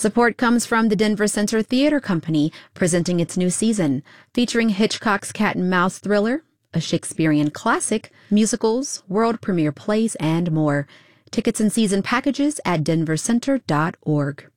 Support comes from the Denver Center Theater Company, presenting its new season, featuring Hitchcock's Cat and Mouse thriller, a Shakespearean classic, musicals, world premiere plays, and more. Tickets and season packages at denvercenter.org.